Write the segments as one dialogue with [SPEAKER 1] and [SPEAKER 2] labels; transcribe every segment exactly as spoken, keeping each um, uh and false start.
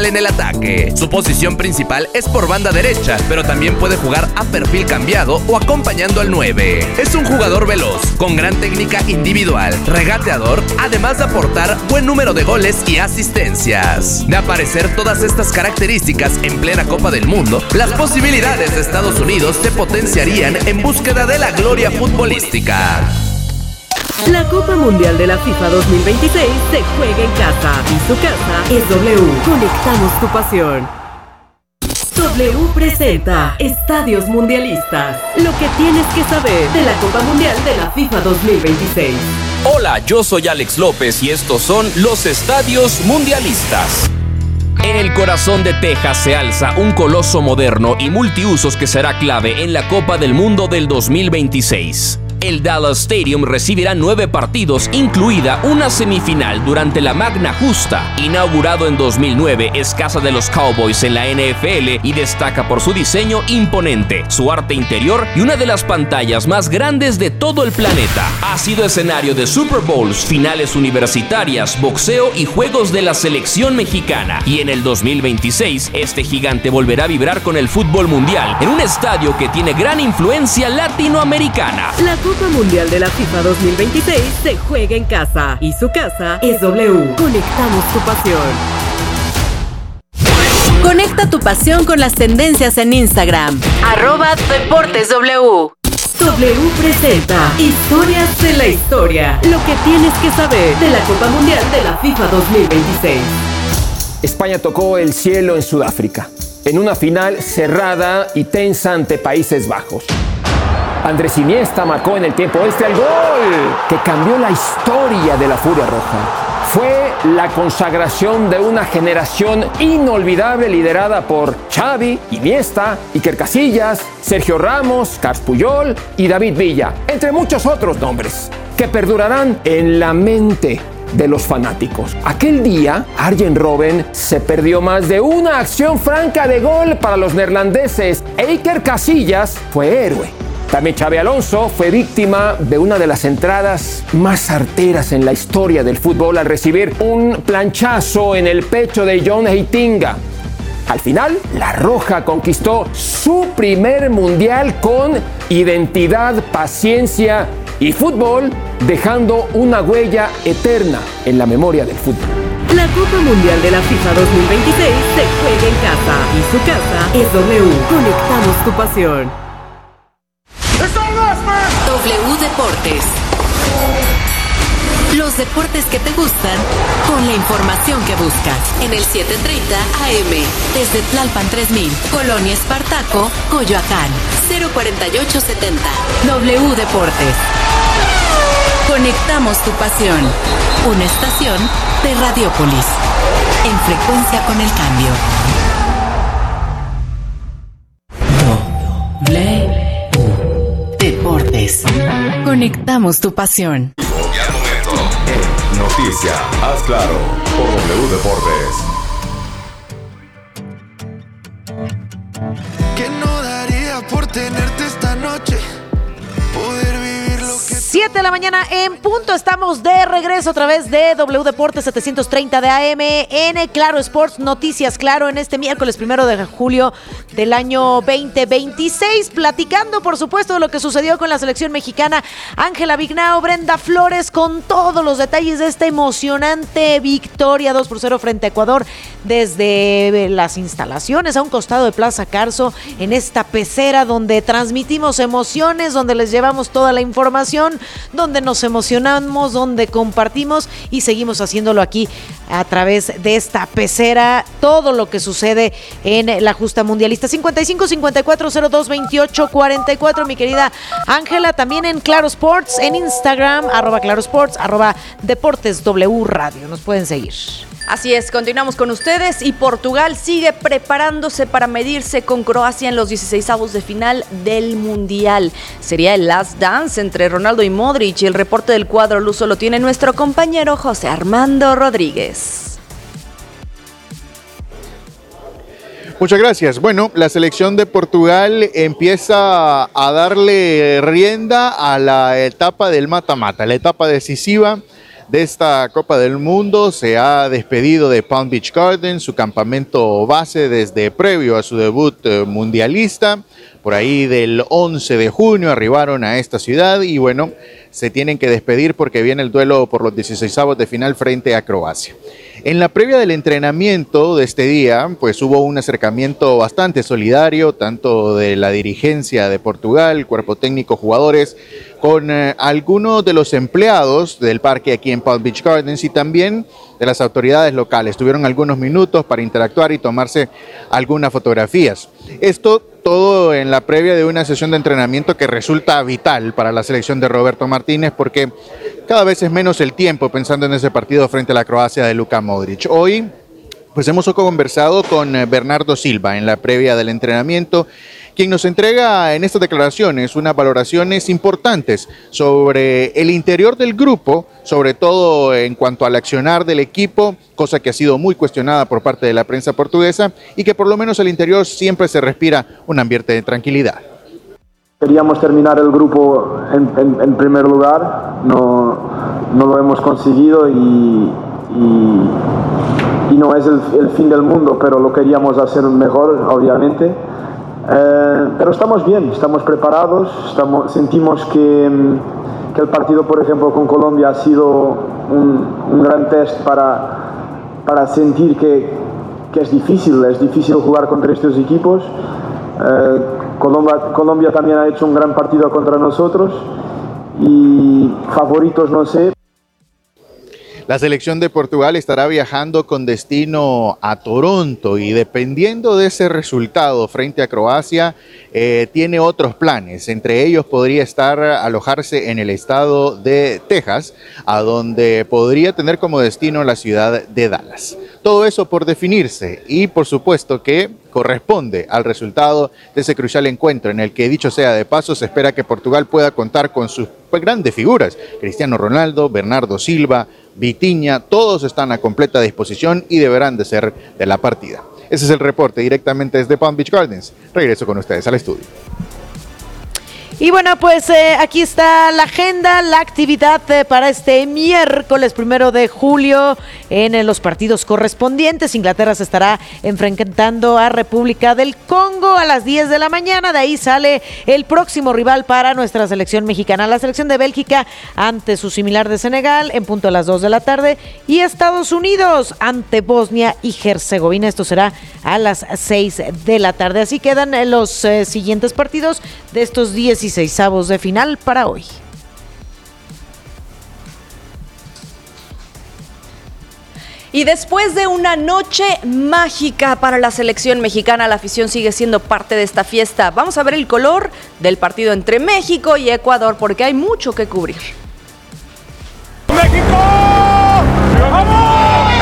[SPEAKER 1] en el ataque. Su posición principal es por banda derecha, pero también puede jugar a perfil cambiado o acompañando al nueve. Es un jugador veloz, con gran técnica individual, regateador, además de aportar buen número de goles y asistencias. De aparecer todas estas características en plena Copa del Mundo, las posibilidades de Estados Unidos se potenciarían en búsqueda de la gloria futbolística.
[SPEAKER 2] La Copa Mundial de la FIFA dos mil veintiséis se juega en casa y su casa es W. Conectamos tu pasión. W presenta Estadios Mundialistas. Lo que tienes que saber de la Copa Mundial de la FIFA dos mil veintiséis.
[SPEAKER 3] Hola, yo soy Alex López y estos son los Estadios Mundialistas. En el corazón de Texas se alza un coloso moderno y multiusos que será clave en la Copa del Mundo del dos mil veintiséis. El Dallas Stadium recibirá nueve partidos, incluida una semifinal durante la Magna Justa. Inaugurado en dos mil nueve, es casa de los Cowboys en la N F L y destaca por su diseño imponente, su arte interior y una de las pantallas más grandes de todo el planeta. Ha sido escenario de Super Bowls, finales universitarias, boxeo y juegos de la selección mexicana. Y en el dos mil veintiséis, este gigante volverá a vibrar con el fútbol mundial en un estadio que tiene gran influencia latinoamericana.
[SPEAKER 2] La Copa Mundial de la FIFA dos mil veintiséis se juega en casa y su casa es W. Conectamos tu pasión. Conecta tu pasión con las tendencias en Instagram. Arroba Deportes W. W presenta Historias de la Historia. Lo que tienes que saber de la Copa Mundial de la FIFA dos mil veintiséis.
[SPEAKER 4] España tocó el cielo en Sudáfrica, en una final cerrada y tensa ante Países Bajos. Andrés Iniesta marcó en el tiempo extra el gol que cambió la historia de la Furia Roja. Fue la consagración de una generación inolvidable liderada por Xavi, Iniesta, Iker Casillas, Sergio Ramos, Carles Puyol y David Villa, entre muchos otros nombres, que perdurarán en la mente de los fanáticos. Aquel día, Arjen Robben se perdió más de una acción franca de gol para los neerlandeses e Iker Casillas fue héroe. También Xabi Alonso fue víctima de una de las entradas más certeras en la historia del fútbol al recibir un planchazo en el pecho de John Heitinga. Al final, la Roja conquistó su primer mundial con identidad, paciencia y fútbol, dejando una huella eterna en la memoria del fútbol.
[SPEAKER 2] La Copa Mundial de la FIFA dos mil veintiséis se juega en casa y su casa es W. Conectamos tu pasión. W Deportes. Los deportes que te gustan con la información que buscas. En el siete treinta A M. Desde Tlalpan tres mil. Colonia Espartaco, Coyoacán. cero cuarenta y ocho setenta. W Deportes. Conectamos tu pasión. Una estación de Radiopolis. En frecuencia con el cambio. W Deportes. Conectamos tu pasión.
[SPEAKER 5] Y al momento, en Noticia, haz claro, por W Deportes.
[SPEAKER 6] Que no daría por tenerte esta noche, poder vivir lo que...
[SPEAKER 7] siete de la mañana en punto, estamos de regreso a través de W Deportes setecientos treinta de A M en Claro Sports, Noticias Claro, en este miércoles primero de julio del año veinte veintiséis, platicando por supuesto de lo que sucedió con la selección mexicana. Ángela Vignao, Brenda Flores, con todos los detalles de esta emocionante victoria dos por cero frente a Ecuador desde las instalaciones a un costado de Plaza Carso, en esta pecera donde transmitimos emociones, donde les llevamos toda la información, donde nos emocionamos, donde compartimos y seguimos haciéndolo aquí a través de esta pecera, todo lo que sucede en la justa mundialista. cincuenta y cinco cincuenta y cuatro cero dos veintiocho cuarenta y cuatro, mi querida Ángela, también en Claro Sports, en Instagram, arroba Claro Sports, arroba Deportes W Radio, nos pueden seguir.
[SPEAKER 8] Así es, continuamos con ustedes y Portugal sigue preparándose para medirse con Croacia en los dieciseisavos de final del Mundial. Sería el last dance entre Ronaldo y Modric, y el reporte del cuadro luso lo tiene nuestro compañero José Armando Rodríguez.
[SPEAKER 9] Muchas gracias. Bueno, la selección de Portugal empieza a darle rienda a la etapa del mata-mata, la etapa decisiva de esta Copa del Mundo. Se ha despedido de Palm Beach Gardens, su campamento base desde previo a su debut eh, mundialista. Por ahí del once de junio arribaron a esta ciudad y bueno, se tienen que despedir porque viene el duelo por los dieciseisavos de final frente a Croacia. En la previa del entrenamiento de este día, pues hubo un acercamiento bastante solidario, tanto de la dirigencia de Portugal, cuerpo técnico, jugadores, con eh, algunos de los empleados del parque aquí en Palm Beach Gardens y también de las autoridades locales. Tuvieron algunos minutos para interactuar y tomarse algunas fotografías. Esto todo en la previa de una sesión de entrenamiento que resulta vital para la selección de Roberto Martínez porque cada vez es menos el tiempo pensando en ese partido frente a la Croacia de Luka Modric. Hoy pues hemos conversado con Bernardo Silva en la previa del entrenamiento, quien nos entrega en estas declaraciones unas valoraciones importantes sobre el interior del grupo, sobre todo en cuanto al accionar del equipo, cosa que ha sido muy cuestionada por parte de la prensa portuguesa y que por lo menos al interior siempre se respira un ambiente de tranquilidad.
[SPEAKER 10] Queríamos terminar el grupo en, en, en primer lugar, no, no lo hemos conseguido y, y, y no es el, el fin del mundo, pero lo queríamos hacer mejor, obviamente. Eh, pero estamos bien, estamos preparados, estamos, sentimos que, que el partido, por ejemplo, con Colombia ha sido un, un gran test para, para sentir que, que es difícil, es difícil jugar contra estos equipos. Eh, Colombia, Colombia también ha hecho un gran partido contra nosotros y favoritos no sé.
[SPEAKER 9] La selección de Portugal estará viajando con destino a Toronto y dependiendo de ese resultado frente a Croacia, eh, tiene otros planes. Entre ellos podría estar alojarse en el estado de Texas, a donde podría tener como destino la ciudad de Dallas. Todo eso por definirse y por supuesto que corresponde al resultado de ese crucial encuentro en el que, dicho sea de paso, se espera que Portugal pueda contar con sus grandes figuras, Cristiano Ronaldo, Bernardo Silva, Vitinha, todos están a completa disposición y deberán de ser de la partida. Ese es el reporte directamente desde Palm Beach Gardens. Regreso con ustedes al estudio.
[SPEAKER 7] Y bueno, pues eh, aquí está la agenda, la actividad eh, para este miércoles primero de julio en, en los partidos correspondientes. Inglaterra se estará enfrentando a República del Congo a las diez de la mañana. De ahí sale el próximo rival para nuestra selección mexicana, la selección de Bélgica ante su similar de Senegal en punto a las dos de la tarde. Y Estados Unidos ante Bosnia y Herzegovina. Esto será a las seis de la tarde. Así quedan eh, los eh, siguientes partidos de estos dieciseisavos de final para hoy.
[SPEAKER 8] Y después de una noche mágica para la selección mexicana, la afición sigue siendo parte de esta fiesta. Vamos a ver el color del partido entre México y Ecuador porque hay mucho que cubrir.
[SPEAKER 11] ¡México! ¡Vamos!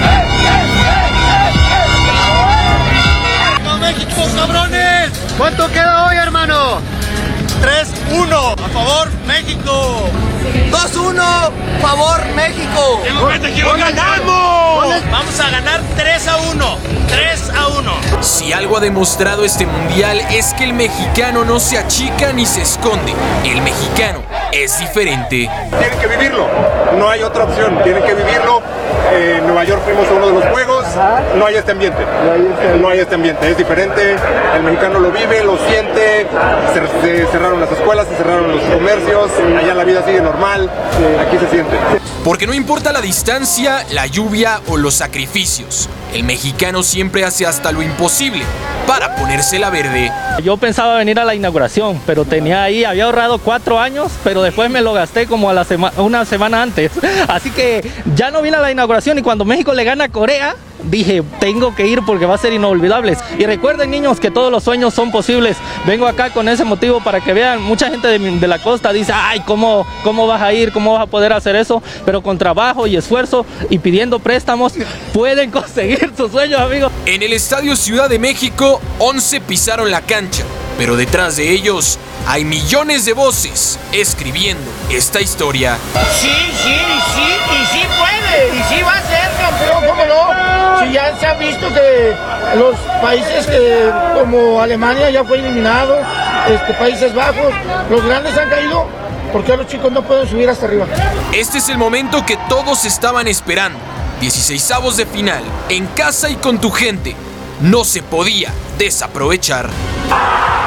[SPEAKER 11] ¡Vamos, México, cabrones! ¿Cuánto queda hoy, hermano? tres uno, a favor México.
[SPEAKER 12] dos uno, favor México.
[SPEAKER 11] ¡Ganamos! Vamos a ganar tres a uno. tres a uno.
[SPEAKER 3] Si algo ha demostrado este mundial es que el mexicano no se achica ni se esconde. El mexicano es diferente.
[SPEAKER 13] Tienen que vivirlo. No hay otra opción. Tienen que vivirlo. Eh, en Nueva York fuimos a uno de los juegos. No hay este ambiente. No hay este ambiente. Es diferente. El mexicano lo vive, lo siente. Se, se cerraron las escuelas, se cerraron los comercios. Allá la vida sigue normal. Aquí se siente.
[SPEAKER 3] Porque no importa la distancia, la lluvia o los sacrificios, el mexicano siempre hace hasta lo imposible para ponérsela verde.
[SPEAKER 14] Yo pensaba venir a la inauguración, pero tenía ahí, había ahorrado cuatro años, pero después me lo gasté como a la sema- una semana antes. Así que ya no vine a la inauguración y cuando México le gana a Corea, dije, tengo que ir porque va a ser inolvidable. Y recuerden, niños, que todos los sueños son posibles. Vengo acá con ese motivo para que vean. Mucha gente de, de la costa dice, ay, ¿cómo, ¿cómo vas a ir? ¿Cómo vas a poder hacer eso? Pero con trabajo y esfuerzo y pidiendo préstamos, pueden conseguir sus sueños, amigos.
[SPEAKER 3] En el Estadio Ciudad de México, once pisaron la cancha, pero detrás de ellos hay millones de voces escribiendo esta historia.
[SPEAKER 11] Sí, sí, sí, y sí puede, y sí va a ser campeón, ¿cómo no? Si ya se ha visto que los países que, como Alemania ya fue eliminado, este, Países Bajos, los grandes han caído ¿Por qué los chicos no pueden subir hasta arriba?
[SPEAKER 15] Este es el momento que todos estaban esperando. dieciseisavos de final, en casa y con tu gente. No se podía desaprovechar.